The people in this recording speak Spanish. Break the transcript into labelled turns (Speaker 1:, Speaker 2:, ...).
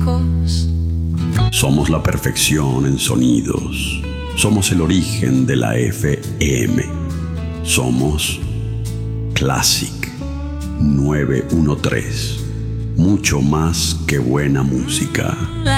Speaker 1: lejos.
Speaker 2: Somos la perfección en sonidos. Somos el origen de la FM. Somos Classic 913. Mucho más que buena música.